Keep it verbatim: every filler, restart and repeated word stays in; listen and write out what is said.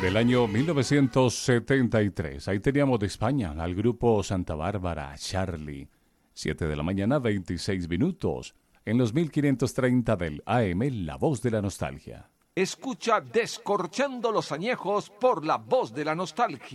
del año mil novecientos setenta y tres. Ahí teníamos de España al grupo Santa Bárbara, Charlie. siete de la mañana, veintiséis minutos. En los mil quinientos treinta del A M, La Voz de la Nostalgia. Escucha Descorchando los Añejos por La Voz de la Nostalgia.